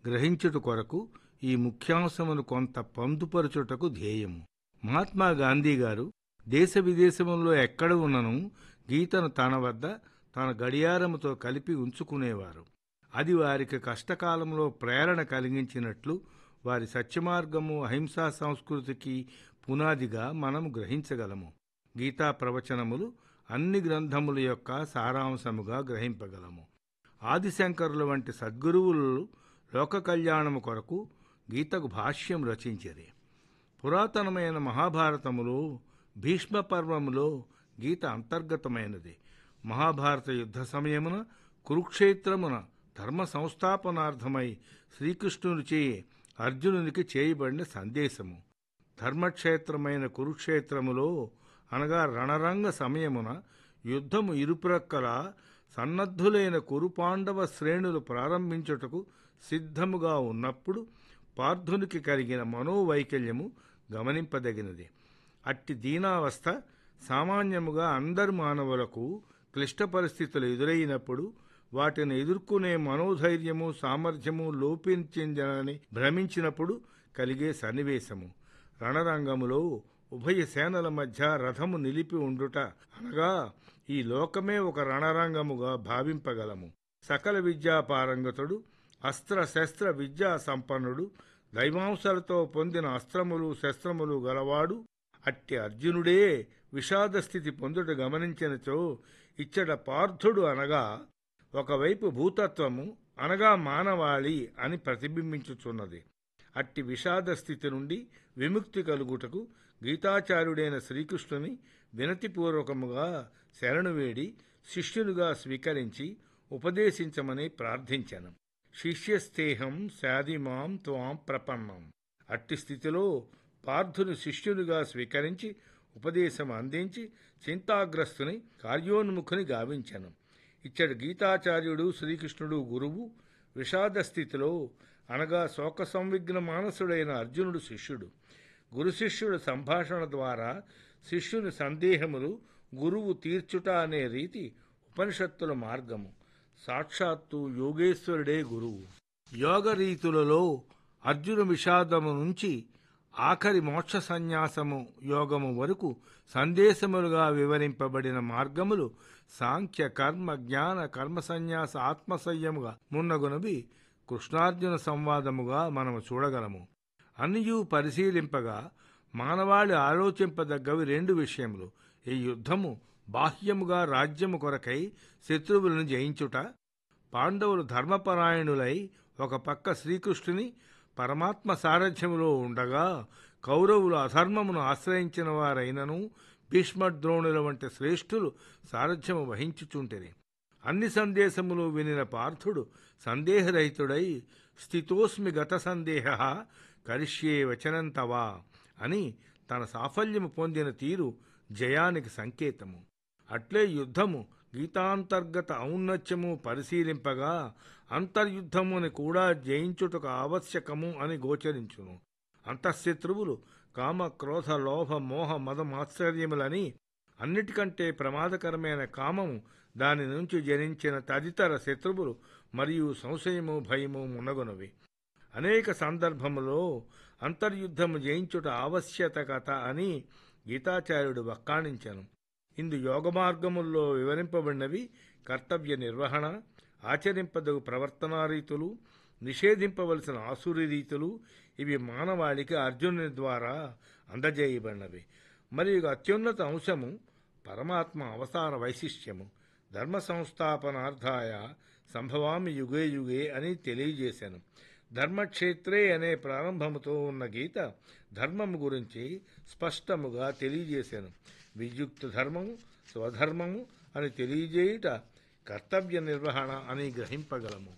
గ్రహించుట కొరకు ఈ ముఖ్యాంశమును కొంత పొందుపరచుటకు ధ్యేయము. మహాత్మా గాంధీ గారు దేశ విదేశముల్లో ఎక్కడ ఉన్నను గీతను తన వద్ద తన గడియారముతో కలిపి ఉంచుకునేవారు. అది వారికి కష్టకాలంలో ప్రేరణ కలిగించినట్లు వారి సత్యమార్గము అహింసా సంస్కృతికి పునాదిగా మనం గ్రహించగలము. గీతా ప్రవచనములు అన్ని గ్రంథముల యొక్క సారాంశముగా గ్రహింపగలము. ఆదిశంకరుల వంటి సద్గురువులు లోక కళ్యాణము కొరకు గీతకు భాష్యం రచించిరి. పురాతనమైన మహాభారతములో భీష్మ పర్వములో గీత అంతర్గతమైనది. మహాభారత యుద్ధ సమయమున కురుక్షేత్రమున ధర్మ సంస్థాపనార్థమై శ్రీకృష్ణునిచే అర్జునునికి చేయబడిన సందేశము. ధర్మక్షేత్రమైన కురుక్షేత్రములో అనగా రణరంగ సమయమున యుద్ధము ఇరుప్రక్కల సన్నద్ధులైన కురుపాండవ శ్రేణులు ప్రారంభించుటకు సిద్ధముగా ఉన్నప్పుడు పార్థునికి కలిగిన మనోవైకల్యము గమనింపదగినది. అట్టి దీనావస్థ సామాన్యముగా అందరు మానవులకు క్లిష్ట పరిస్థితులు ఎదురైనప్పుడు వాటిని ఎదుర్కొనే మనోధైర్యము సామర్థ్యము లోపించిందని భ్రమించినప్పుడు కలిగే సన్నివేశము. రణరంగములో ఉభయ సేనల మధ్య రథము నిలిపి ఉండుట అనగా ఈ లోకమే ఒక రణరంగముగా భావింపగలము. సకల విద్యా పారంగతుడు, అస్త్ర శస్త్ర విద్యా సంపన్నుడు, దైవాంశాలతో పొందిన అస్త్రములు శస్త్రములు గలవాడు అట్టి అర్జునుడే విషాద స్థితి పొందుట గమనించినచో ఇచ్చట పార్థుడు అనగా ఒకవైపు భూతత్వము అనగా మానవాళి అని ప్రతిబింబించుచున్నది. అట్టి విషాద స్థితి నుండి విముక్తి కలుగుటకు గీతాచార్యుడైన శ్రీకృష్ణుని వినతిపూర్వకముగా శరణు వేడి శిష్యునిగా స్వీకరించి ఉపదేశించమని ప్రార్థించను. శిష్యస్థేహం శాదిమాం త్వాం ప్రపన్నం. అట్టి స్థితిలో పార్థుని శిష్యునిగా స్వీకరించి ఉపదేశం అందించి చింతాగ్రస్తుని కార్యోన్ముఖుని గావించను. ఇచ్చటి గీతాచార్యుడు శ్రీకృష్ణుడు గురువు, విషాద స్థితిలో అనగా శోక సంవిఘ్న మానసుడైన అర్జునుడు శిష్యుడు. గురు శిష్యుడు సంభాషణ ద్వారా శిష్యుని సందేహములు గురువు తీర్చుట అనే రీతి ఉపనిషత్తుల మార్గము. సాక్షాత్తు యోగేశ్వరుడే గురువు. యోగ రీతులలో అర్జున విషాదము నుంచి ఆఖరి మోక్ష సన్యాసము యోగము వరకు సందేశములుగా వివరింపబడిన మార్గములు సాంఖ్య కర్మ జ్ఞాన కర్మ సన్యాస ఆత్మసంయముగా మున్నగునవి కృష్ణార్జున సంవాదముగా మనము చూడగలము. అన్నియూ పరిశీలింపగా మానవాళి ఆలోచింపదగ్గవి రెండు విషయములు. ఈ యుద్ధము బాహ్యముగా రాజ్యము కొరకై శత్రువులను జయించుట, పాండవులు ధర్మపరాయణులై ఒక పక్క శ్రీకృష్ణుని పరమాత్మ సారథ్యములో ఉండగా కౌరవులు అధర్మమును ఆశ్రయించిన వారైనను భీష్మద్రోణుల వంటి శ్రేష్ఠులు సారథ్యము వహించుచుంటిరి. అన్ని సందేశములు వినిన పార్థుడు సందేహరహితుడై స్థితోస్మి గత సందేహ కరిష్యే వచనంతవా అని తన సాఫల్యము పొందిన తీరు జయానికి సంకేతము. అట్లే యుద్ధము గీతాంతర్గత ఔన్నత్యము పరిశీలింపగా అంతర్యుద్ధముని కూడా జయించుటకు ఆవశ్యకము అని గోచరించును. అంతఃశత్రువులు కామ క్రోధ లోభ మోహ మదమాశ్చర్యములని అన్నిటికంటే ప్రమాదకరమైన కామము, దాని నుంచి జనించిన తదితర శత్రువులు మరియు సంశయము భయము మున్నగునవి. అనేక సందర్భములో అంతర్యుద్ధము జయించుట ఆవశ్యకత అని గీతాచార్యుడు వక్కాణించెను. ఇందు యోగ మార్గముల్లో వివరింపబడినవి కర్తవ్య నిర్వహణ, ఆచరింపదగు ప్రవర్తనారీతులు, నిషేధింపవలసిన ఆసురి రీతులు. ఇవి మానవాళికి అర్జునుని ద్వారా అందజేయబడినవి. మరియు అత్యున్నత అంశము పరమాత్మ అవతార వైశిష్ట్యము. ధర్మ సంస్థాపనార్థాయ సంభవామి యుగే యుగే అని తెలియజేశాను. ధర్మక్షేత్రే అనే ప్రారంభముతో ఉన్న గీత ధర్మము గురించి స్పష్టముగా తెలియజేశాను. వియుక్త ధర్మము స్వధర్మము అని తెలియజేయుట కర్తవ్య నిర్వహణ అని గ్రహింపగలము.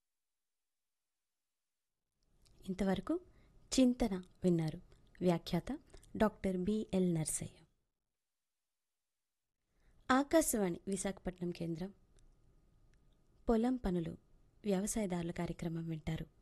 ఇంతవరకు చింతన విన్నారు. వ్యాఖ్యాత డాక్టర్ బిఎల్ నర్సయ్య. ఆకాశవాణి విశాఖపట్నం కేంద్రం. పొలం పనులు వ్యవసాయదారుల కార్యక్రమం వింటారు.